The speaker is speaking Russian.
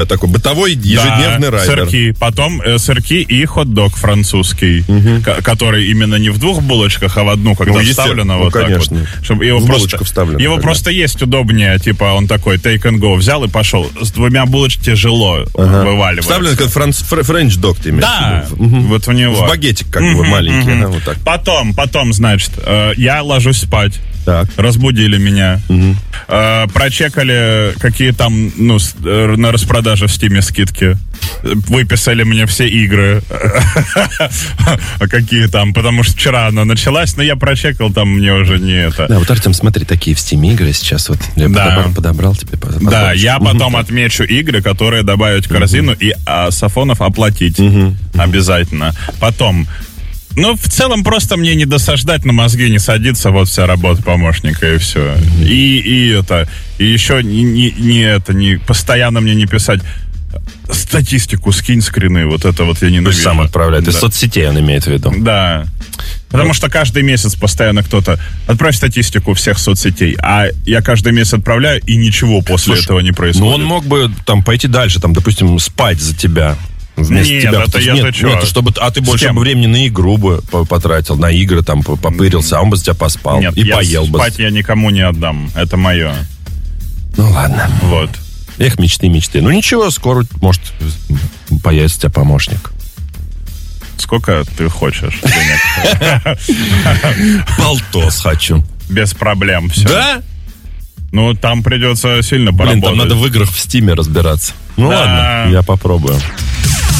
Такой бытовой ежедневный райдер. Сырки. Потом сырки и хот-дог французский, который именно не в 2 булочках, а в одну, когда вставлено вот конечно. так вот. Чтобы его в просто, булочку вставлено. его просто есть удобнее. Типа он такой take and go взял и пошел. С 2 булочками тяжело вываливать. Вставлено как френч-дог, ты имеешь в виду? Вот в него. В багетик как бы маленький. Вот так. Потом, значит, я ложусь спать. Так. Разбудили меня. Прочекали, какие там, на распродаже в Стиме скидки. Выписали мне все игры. А какие там? Потому что вчера она началась, но я прочекал, там мне уже не это. Да, вот, Артем, смотри, такие в Steam игры сейчас вот. Я подобрал тебе. Да, я потом отмечу игры, которые добавить в корзину и Сафонов оплатить. Обязательно. Потом... в целом просто мне не досаждать, на мозги не садиться, вот вся работа помощника и все. И еще не постоянно мне не писать статистику, скинь скрины, вот это вот я ненавижу. Пусть сам отправляет, из соцсетей он имеет в виду. Да. Потому что каждый месяц постоянно кто-то отправь статистику всех соцсетей, а я каждый месяц отправляю, и ничего после этого не происходит. Он мог бы там пойти дальше, там, допустим, спать за тебя. Вместо тебя, это я-то что? Нет, чтобы, ты больше бы времени на игру бы потратил, на игры там попырился, а он бы за тебя поспал и поел бы. Спать я никому не отдам, это мое. Ну ладно. Вот. Эх, мечты. Ну ничего, скоро, может, появится у тебя помощник. Сколько ты хочешь? Полтос хочу. Без проблем, все. Да? Там придется сильно поработать. Там надо в играх в Стиме разбираться. Ладно, я попробую.